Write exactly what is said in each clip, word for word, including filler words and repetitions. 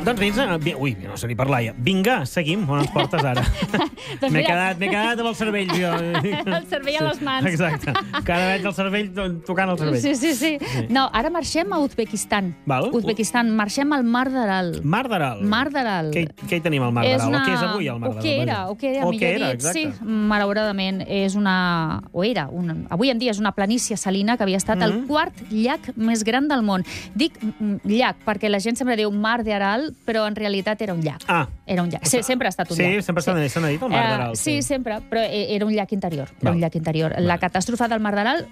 Doncs vins... Ui, no sé ni parlar ja. Vinga, seguim. On ens portes ara? M'he quedat, m'he quedat amb el cervell, jo. El cervell a les mans. Exacte. Cada veig el cervell tocant el cervell. Sí, sí, sí. No, ara marxem a Uzbekistan. Val. Uzbekistan, marxem al Mar d'Aral. Mar d'Aral. Mar d'Aral. Què, què hi tenim al Mar d'Aral? una... O què és avui el Mar d'Aral? O què era, o què era, o millor què era, dit. exacte. Sí, malauradament, és una... O era, una... avui en dia és una planícia salina que havia estat mm -hmm. el quart llac més gran del món. Dic llac perquè la gent sempre diu Mar d'Aral, però en realitat era un llac. Ah. Era un llac. Sí, sempre ha estat un sí, llac. Sempre sí, sempre s'ha dit el Mar d'Aral. Uh, sí, sí, sempre, però era un llac interior. Era un llac interior. Val. La catàstrofe del Mar d'Aral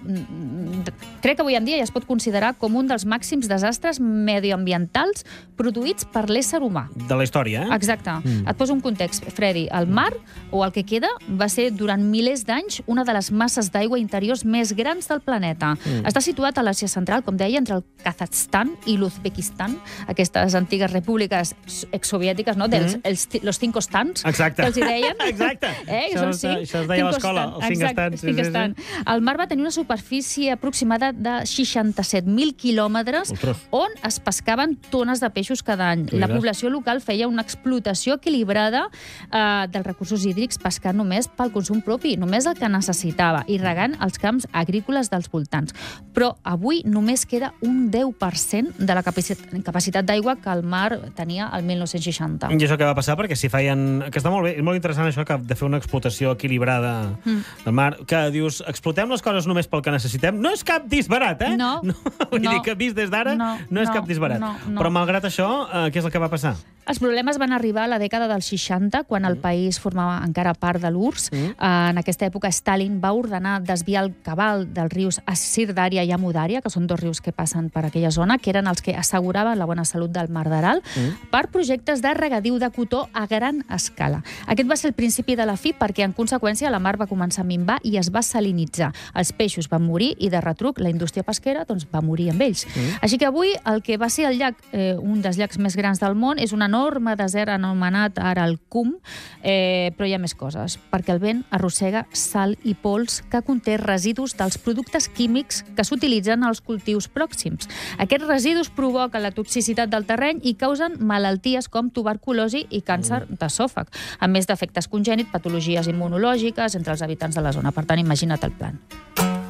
crec que avui en dia ja es pot considerar com un dels màxims desastres medioambientals produïts per l'ésser humà. De la història, eh? Exacte. Mm. Et poso un context, Freddy. El mar, o el que queda, va ser durant milers d'anys una de les masses d'aigua interiors més grans del planeta. Mm. Està situat a l'Àsia Central, com deia, entre el Kazakhstan i l'Uzbekistan, aquestes antigues repúbliques exsoviètiques, no? Dels, mm. els, los cinco stans, exacte. que els hi deien. Exacte. Eh? Això, Són cinc, això es deia a l'escola, els cinc estants. Sí, sí, sí. El mar va tenir una superfície aproximada de seixanta-set mil quilòmetres, Ostres. on es pescaven tones de peixos cada any. La població local feia una explotació equilibrada eh, dels recursos hídrics, pescant només pel consum propi, només el que necessitava, i regant els camps agrícoles dels voltants. Però avui només queda un deu per cent de la capacitat d'aigua que el mar tenia el mil nou-cents seixanta. I això què va passar? Perquè si feien... Que està molt bé, és molt interessant això que de fer una explotació equilibrada mm. del mar, que dius, explotem les coses només pel que necessitem. No és cap disbarat, eh? No. no. Vull no. dir que vist des d'ara no, no és no, cap disbarat. No, no. Però malgrat això, eh, què és el que va passar? Els problemes van arribar a la dècada dels seixanta, quan el país formava encara part de l'U R S S. Mm. En aquesta època, Stalin va ordenar desviar el cabal dels rius Sirdarya i Amudària, que són dos rius que passen per aquella zona, que eren els que asseguraven la bona salut del Mar d'Aral, mm. per projectes de regadiu de cotó a gran escala. Aquest va ser el principi de la fi, perquè, en conseqüència, la mar va començar a minvar i es va salinitzar. Els peixos van morir i, de retruc, la indústria pesquera doncs, va morir amb ells. Mm. Així que avui, el que va ser el llac, eh, un dels llacs més grans del món, és una enorme desert anomenat ara el Kum, eh, però hi ha més coses, perquè el vent arrossega sal i pols que conté residus dels productes químics que s'utilitzen als cultius pròxims. Aquests residus provoquen la toxicitat del terreny i causen malalties com tuberculosi i càncer mm. d'esòfag, a més d'efectes congènits, patologies immunològiques entre els habitants de la zona. Per tant, imagina't el plan.